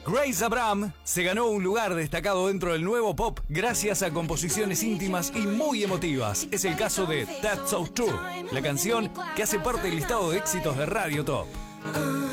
Grace Abraham se ganó un lugar destacado dentro del nuevo pop gracias a composiciones íntimas y muy emotivas. Es el caso de That's So True, la canción que hace parte del listado de éxitos de Radio Top.